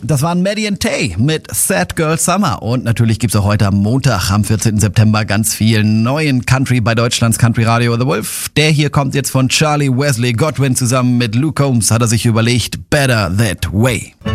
Das waren Maddie and Tay mit Sad Girl Summer. Und natürlich gibt's auch heute am Montag, am 14. September, ganz viel neuen Country bei Deutschlands Country Radio. The Wolf, der hier kommt jetzt von Charlie Wesley Godwin zusammen mit Luke Combs, hat er sich überlegt, Better That Way.